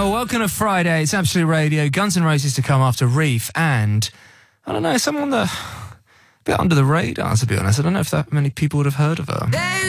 Well, welcome to Friday. It's Absolute Radio. Guns N' Roses to come after Reef, and I don't know, someone that a bit under the radar, to be honest. I don't know if that many people would have heard of her.